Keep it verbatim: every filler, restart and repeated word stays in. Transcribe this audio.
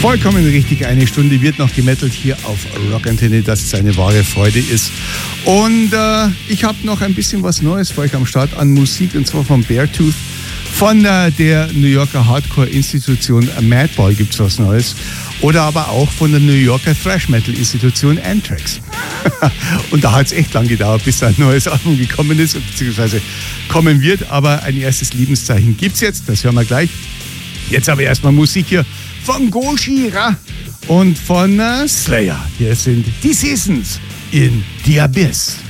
Vollkommen richtig, eine Stunde wird noch gemettelt hier auf Rockantenne, dass es eine wahre Freude ist. Und äh, ich habe noch ein bisschen was Neues für euch am Start an Musik, und zwar von Beartooth. Von äh, der New Yorker Hardcore-Institution Madball gibt es was Neues. Oder aber auch von der New Yorker Thrash-Metal-Institution Anthrax. Und da hat es echt lang gedauert, bis da ein neues Album gekommen ist, beziehungsweise kommen wird. Aber ein erstes Lebenszeichen gibt es jetzt, das hören wir gleich. Jetzt aber erstmal Musik hier von Gojira und von uh, Slayer. Hier sind die Seasons in The Abyss.